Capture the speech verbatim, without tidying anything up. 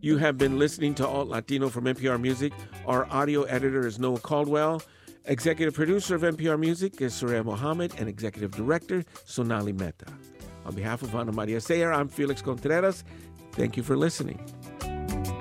You have been listening to Alt Latino from N P R Music. Our audio editor is Noah Caldwell. Executive producer of N P R Music is Surya Mohammed, and executive director, Sonali Mehta. On behalf of Ana Maria Sayer, I'm Felix Contreras. Thank you for listening.